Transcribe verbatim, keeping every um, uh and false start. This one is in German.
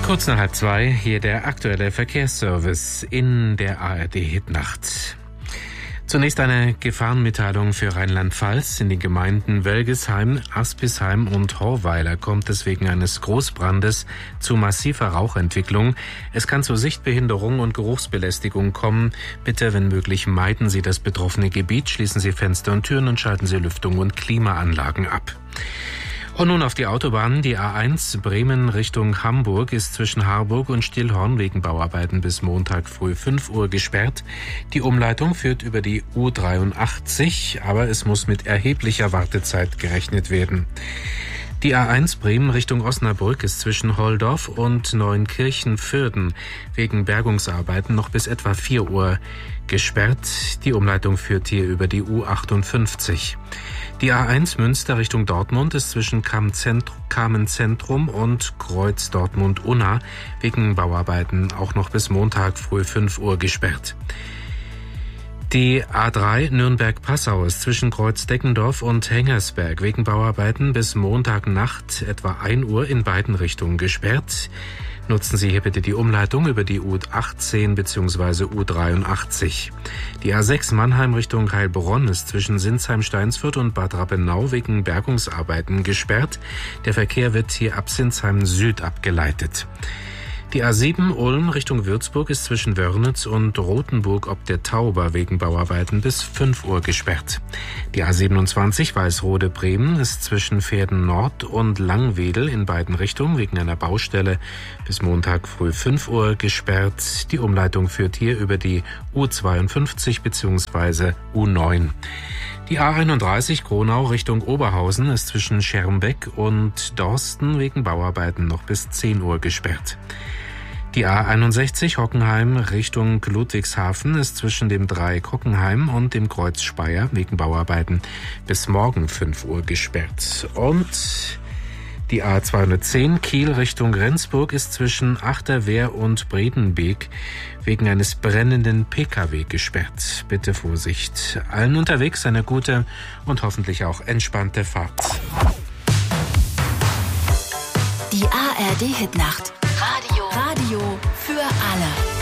Kurz nach halb zwei, hier der aktuelle Verkehrsservice in der A R D-Hitnacht. Zunächst eine Gefahrenmitteilung für Rheinland-Pfalz. In den Gemeinden Wölgesheim, Aspisheim und Horweiler kommt es wegen eines Großbrandes zu massiver Rauchentwicklung. Es kann zu Sichtbehinderung und Geruchsbelästigung kommen. Bitte, wenn möglich, meiden Sie das betroffene Gebiet, schließen Sie Fenster und Türen und schalten Sie Lüftung und Klimaanlagen ab. Und nun auf die Autobahn. Die A eins Bremen Richtung Hamburg ist zwischen Harburg und Stillhorn wegen Bauarbeiten bis Montag früh fünf Uhr gesperrt. Die Umleitung führt über die U dreiundachtzig, aber es muss mit erheblicher Wartezeit gerechnet werden. Die A eins Bremen Richtung Osnabrück ist zwischen Holdorf und Neunkirchen-Vierden wegen Bergungsarbeiten noch bis etwa vier Uhr gesperrt. Die Umleitung führt hier über die U achtundfünfzig. Die A eins Münster Richtung Dortmund ist zwischen Kamen-Zentrum und Kreuz Dortmund-Unna wegen Bauarbeiten auch noch bis Montag früh fünf Uhr gesperrt. Die A drei Nürnberg-Passau ist zwischen Kreuz-Deckendorf und Hengersberg wegen Bauarbeiten bis Montagnacht etwa ein Uhr in beiden Richtungen gesperrt. Nutzen Sie hier bitte die Umleitung über die U achtzehn bzw. U dreiundachtzig. Die A sechs Mannheim Richtung Heilbronn ist zwischen Sinsheim-Steinsfurt und Bad Rappenau wegen Bergungsarbeiten gesperrt. Der Verkehr wird hier ab Sinsheim Süd abgeleitet. Die A sieben Ulm Richtung Würzburg ist zwischen Wörnitz und Rothenburg ob der Tauber wegen Bauarbeiten bis fünf Uhr gesperrt. Die A siebenundzwanzig Weißrode Bremen ist zwischen Pferden Nord und Langwedel in beiden Richtungen wegen einer Baustelle bis Montag früh fünf Uhr gesperrt. Die Umleitung führt hier über die U zweiundfünfzig bzw. U neun. Die A einunddreißig Gronau Richtung Oberhausen ist zwischen Schermbeck und Dorsten wegen Bauarbeiten noch bis zehn Uhr gesperrt. Die A einundsechzig Hockenheim Richtung Ludwigshafen ist zwischen dem Dreieck Hockenheim und dem Kreuz Speyer wegen Bauarbeiten bis morgen fünf Uhr gesperrt. Und die A zweihundertzehn Kiel Richtung Rendsburg ist zwischen Achterwehr und Bredenbeek wegen eines brennenden P K W gesperrt. Bitte Vorsicht. Allen unterwegs eine gute und hoffentlich auch entspannte Fahrt. Die A R D-Hitnacht. Radio. Radio für alle.